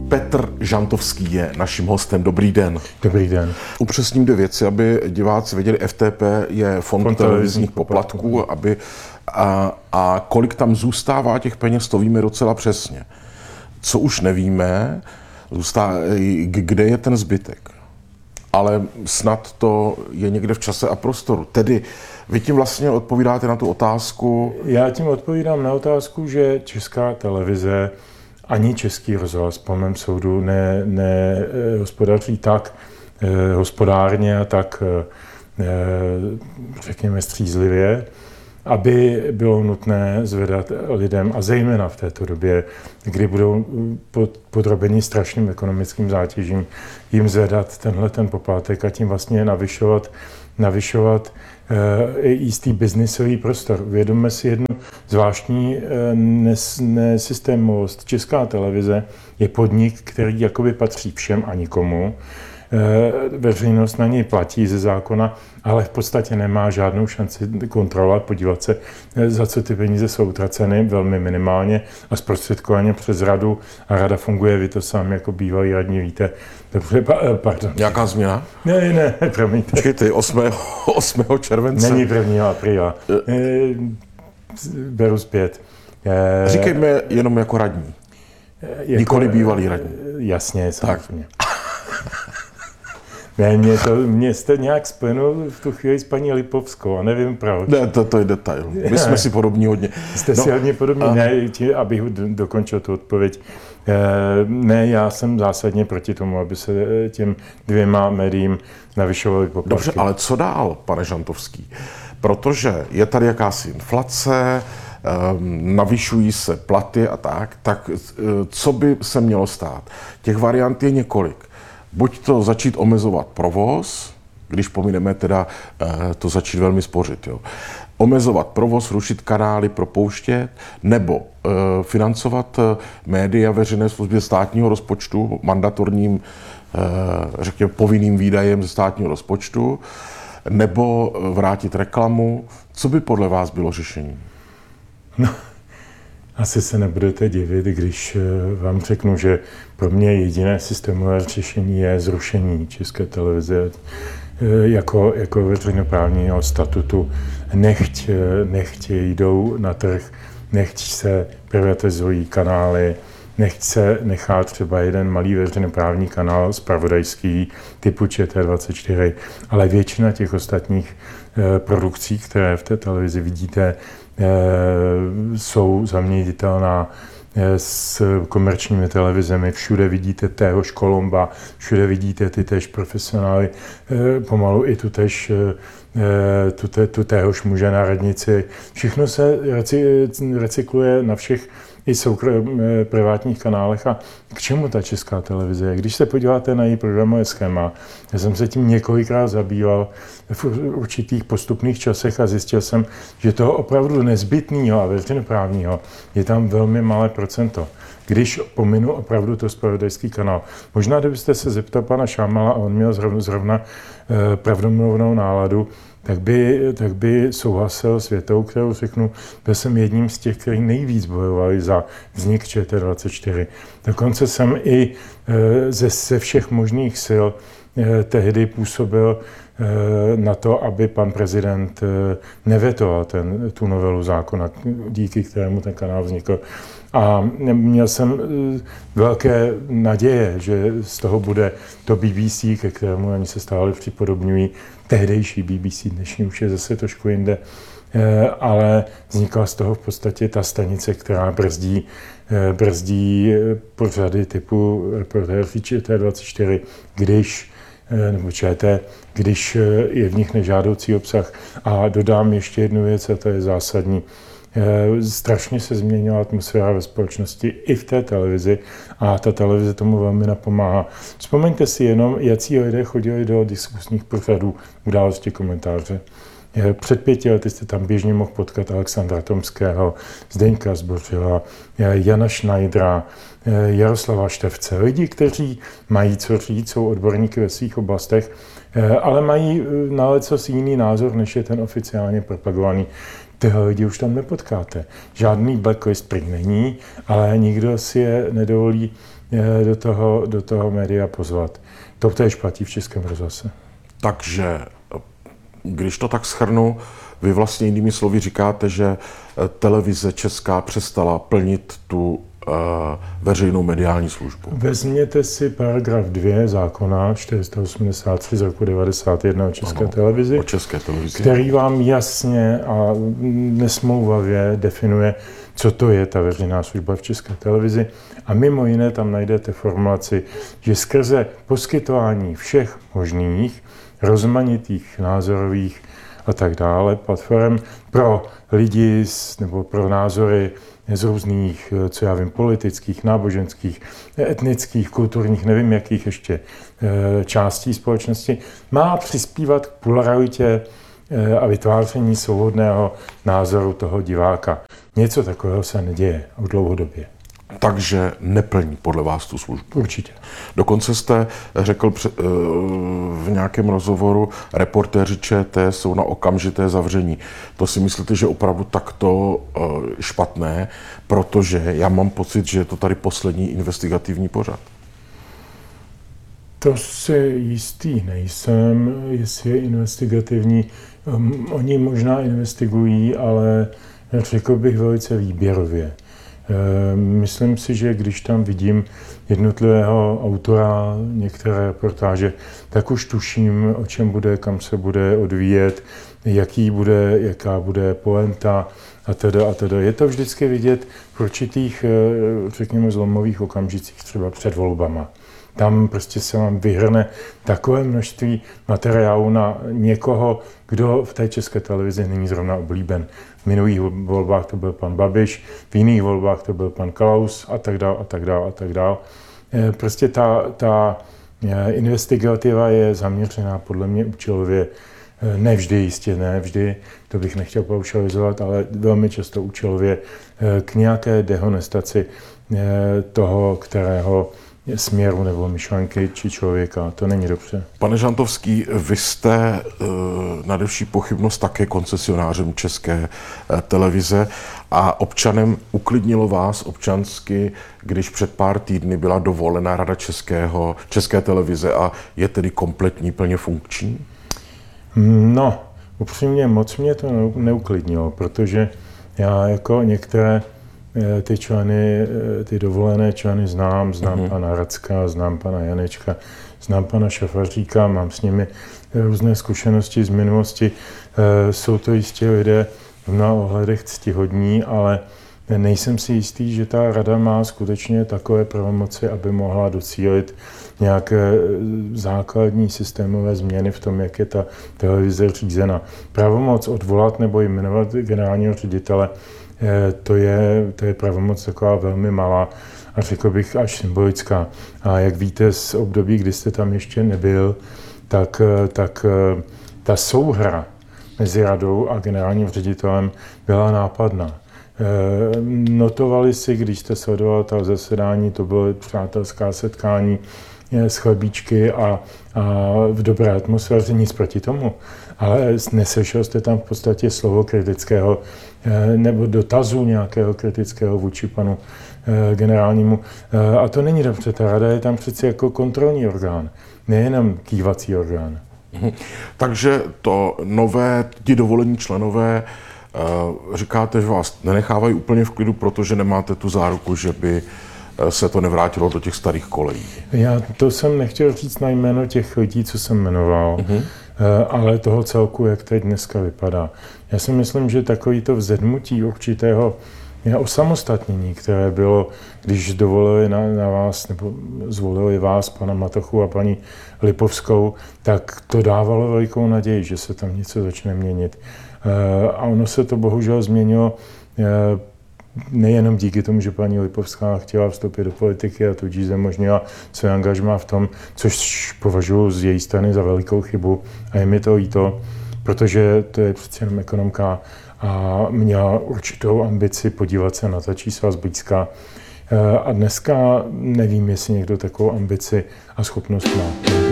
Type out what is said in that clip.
Petr Žantovský je naším hostem. Dobrý den. Dobrý den. Upřesním dvě věci, aby diváci věděli. FTP je Fond televizních poplatků, a kolik tam zůstává těch peněz, to víme docela přesně. Co už nevíme, kde je ten zbytek. Ale snad to je někde v čase a prostoru. Tedy vy tím vlastně odpovídáte na tu otázku. Já tím odpovídám na otázku, že Česká televize ani Český rozhlas po mém soudu nehospodaří tak hospodárně a tak, řekněme, střízlivě, aby bylo nutné zvedat lidem, a zejména v této době, kdy budou podrobeni strašným ekonomickým zátěžím, jim zvedat ten poplatek a tím vlastně navyšovat jistý biznisový prostor. Uvědomme si jednu zvláštní nesystémovost. Česká televize je podnik, který jakoby patří všem a nikomu. Veřejnost na něj platí ze zákona, ale v podstatě nemá žádnou šanci kontrolovat, podívat se, za co ty peníze jsou utraceny, velmi minimálně a zprostředkovaně přes radu. A rada funguje, vy to sám jako bývalý radní víte. Dobře, pardon. Nějaká změna? Ne, promiňte. Počkejte, 8. července. Není 1. apríla. Beru zpět. Říkejme jenom jako radní. Nikoli bývalý radní. Jasně, samozřejmě. Ne, mě jste nějak spojenul v tu chvíli s paní Lipovskou a nevím proč. Ne, to je detail. My jsme si podobní hodně. Jste si hodně podobní, abych dokončil tu odpověď. Ne, já jsem zásadně proti tomu, aby se těm dvěma médiím navyšovaly poplatky. Dobře, ale co dál, pane Žantovský? Protože je tady jakási inflace, navyšují se platy a tak co by se mělo stát? Těch variant je několik. Buď to začít omezovat provoz, když pomineme teda to začít velmi spořit. Jo. Omezovat provoz, rušit kanály, propouštět, nebo financovat média veřejné služby státního rozpočtu, mandatorním, řekněme, povinným výdajem ze státního rozpočtu, nebo vrátit reklamu. Co by podle vás bylo řešení? No. Asi se nebudete divit, když vám řeknu, že pro mě jediné systémové řešení je zrušení České televize jako veřejnoprávního statutu. Nechť jdou na trh, nechť se privatizují kanály, nechť se nechá třeba jeden malý veřejnoprávní kanál zpravodajský typu ČT24, ale většina těch ostatních produkcí, které v té televizi vidíte, jsou zaměnitelná s komerčními televizemi. Všude vidíte téhož Kolomba, všude vidíte ty též profesionály, pomalu i tu téhož muže na radnici. Všechno se recykluje na všech i privátních kanálech. A k čemu ta Česká televize? Když se podíváte na její programové schéma, já jsem se tím několikrát zabýval v určitých postupných časech a zjistil jsem, že toho opravdu nezbytného a veřejnoprávního je tam velmi malé procento. Když pominu opravdu to zpravodajský kanál. Možná, kdybyste se zeptal pana Šámala a on měl zrovna pravdomluvnou náladu, tak by souhlasil s větou, kterou řeknu, byl jsem jedním z těch, kteří nejvíc bojovali za vznik ČT24. Dokonce jsem i ze všech možných sil tehdy působil na to, aby pan prezident nevetoval tu novelu zákona, díky kterému ten kanál vznikl. A měl jsem velké naděje, že z toho bude to BBC, ke kterému oni se stále připodobňují, tehdejší BBC, dnešní už je zase trošku jinde, ale vznikla z toho v podstatě ta stanice, která brzdí pořady typu reportéři ČT24, když je v nich nežádoucí obsah. A dodám ještě jednu věc, a to je zásadní. Strašně se změnila atmosféra ve společnosti i v té televizi a ta televize tomu velmi napomáhá. Vzpomeňte si jenom, jací lidé chodili do diskusních pořadů Události, komentáře. Před 5 lety jste tam běžně mohl potkat Alexandra Tomského, Zdeňka Zbořila, Jana Schneidera, Jaroslava Števce. Lidi, kteří mají co říct, jsou odborníky ve svých oblastech, ale mají na lecos jiný názor, než je ten oficiálně propagovaný. Tyhle lidi už tam nepotkáte. Žádný blacklist prý není, ale nikdo si je nedovolí do toho média pozvat. To též platí v Českém rozhlase. Takže, když to tak shrnu, vy vlastně jinými slovy říkáte, že televize česká přestala plnit tu veřejnou mediální službu. Vezměte si paragraf 2 zákona 483 z roku 1991 o České televizi, o České televizi, který vám jasně a nesmouvavě definuje, co to je ta veřejná služba v České televizi. A mimo jiné tam najdete formulaci, že skrze poskytování všech možných, rozmanitých, názorových a tak dále platform pro lidi nebo pro názory z různých, co já vím, politických, náboženských, etnických, kulturních, nevím jakých ještě částí společnosti, má přispívat k pluralitě a vytváření svobodného názoru toho diváka. Něco takového se neděje v dlouhodobě. Takže neplní podle vás tu službu. Určitě. Dokonce jste řekl v nějakém rozhovoru, reportéři ČT jsou na okamžité zavření. To si myslíte, že opravdu takto špatné, protože já mám pocit, že je to tady poslední investigativní pořad. To si jistý nejsem, jestli je investigativní. Oni možná investigují, ale řekl bych velice výběrově. Myslím si, že když tam vidím jednotlivého autora některé reportáže, tak už tuším, o čem bude, kam se bude odvíjet, jaká bude poenta a teda. Je to vždycky vidět v určitých, řekněme, zlomových okamžicích, třeba před volbama. Tam prostě se vám vyhrne takové množství materiálu na někoho, kdo v té České televizi není zrovna oblíben. V minulých volbách to byl pan Babiš, v jiných volbách to byl pan Klaus a tak dál. Prostě ta investigativa je zaměřená podle mě účelově, nevždy, to bych nechtěl paušalizovat, ale velmi často účelově k nějaké dehonestaci toho, kterého směru nebo myšlenky či člověka. To není dobře. Pane Žantovský, vy jste nadevší pochybnost také koncesionářem České televize a občanem uklidnilo vás občansky, když před pár týdny byla dovolena Rada České televize a je tedy kompletní, plně funkční? No, upřímně moc mě to neuklidnilo, protože já jako některé ty členy, ty dovolené členy znám pana Racka, znám pana Janečka, znám pana Šafaříka, mám s nimi různé zkušenosti z minulosti. Jsou to jistě lidé v mnoha ohledech ctihodní, ale nejsem si jistý, že ta rada má skutečně takové pravomoci, aby mohla docílit nějaké základní systémové změny v tom, jak je ta televize řízena. Pravomoc odvolat nebo jmenovat generálního ředitele, to je pravomoc taková velmi malá a řekl bych až symbolická. A jak víte z období, kdy jste tam ještě nebyl, tak ta souhra mezi radou a generálním ředitelem byla nápadná. Notovali si, když jste sledoval ta zasedání, to bylo přátelská setkání s chlebíčky a v dobré atmosféře, nic proti tomu. Ale neslyšel jste tam v podstatě slovo kritického nebo dotazu nějakého kritického vůči panu generálnímu. A to není dobře, ta rada je tam přeci jako kontrolní orgán, nejenom kývací orgán. Takže ti dovolení členové, říkáte, že vás nenechávají úplně v klidu, protože nemáte tu záruku, že by se to nevrátilo do těch starých kolejí. To jsem nechtěl říct na jméno těch lidí, co jsem jmenoval, ale toho celku, jak teď dneska vypadá. Já si myslím, že takovýto vzedmutí určitého osamostatnění, které bylo, když dovolili na vás, nebo zvolili vás, pana Matochu a paní Lipovskou, tak to dávalo velikou naději, že se tam něco začne měnit. A ono se to bohužel změnilo nejenom díky tomu, že paní Lipovská chtěla vstoupit do politiky a tudíž znemožnila své angažmá v tom, což považuji z její strany za velikou chybu a je mi to líto, protože to je přece jenom ekonomka a měla určitou ambici podívat se na ta čísla zblízka. A dneska nevím, jestli někdo takovou ambici a schopnost má.